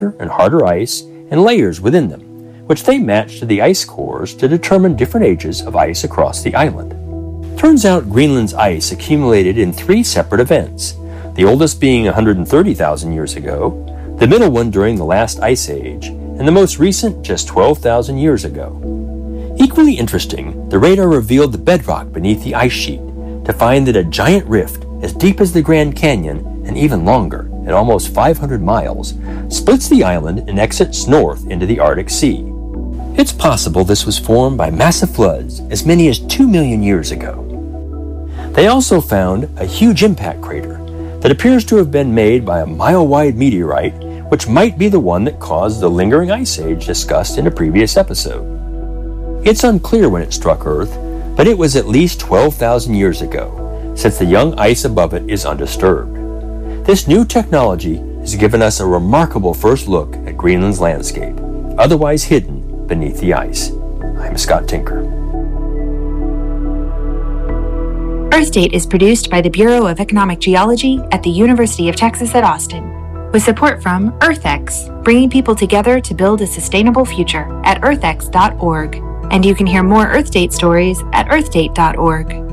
and harder ice and layers within them, which they matched to the ice cores to determine different ages of ice across the island. Turns out Greenland's ice accumulated in 3 separate events, the oldest being 130,000 years ago, the middle one during the last ice age, and the most recent just 12,000 years ago. Equally interesting, the radar revealed the bedrock beneath the ice sheet to find that a giant rift as deep as the Grand Canyon and even longer, at almost 500 miles, splits the island and exits north into the Arctic Sea. It's possible this was formed by massive floods as many as 2 million years ago. They also found a huge impact crater that appears to have been made by a mile-wide meteorite, which might be the one that caused the lingering ice age discussed in a previous episode. It's unclear when it struck Earth, but it was at least 12,000 years ago, since the young ice above it is undisturbed. This new technology has given us a remarkable first look at Greenland's landscape, otherwise hidden beneath the ice. I'm Scott Tinker. Earthdate is produced by the Bureau of Economic Geology at the University of Texas at Austin, with support from EarthX, bringing people together to build a sustainable future at earthx.org. And you can hear more Earthdate stories at earthdate.org.